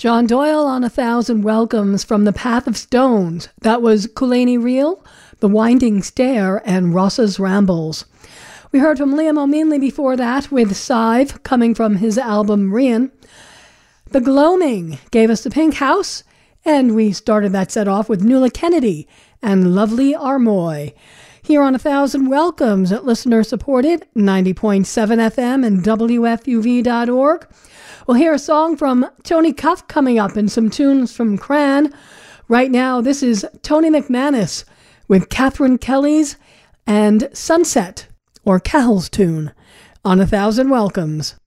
John Doyle on 1,000 Welcomes from The Path of Stones. That was Kulani Reel, The Winding Stair, and Ross's Rambles. We heard from Liam O'Meanley before that with Sive, coming from his album Rian. The Gloaming gave us The Pink House, and we started that set off with Nuala Kennedy and Lovely Armoy. Here on 1,000 Welcomes, listener-supported, 90.7 FM and WFUV.org. We'll hear a song from Tony Cuff coming up and some tunes from Cran. Right now, this is Tony McManus with Catherine Kelly's and Sunset, or Cahill's Tune, on 1,000 Welcomes.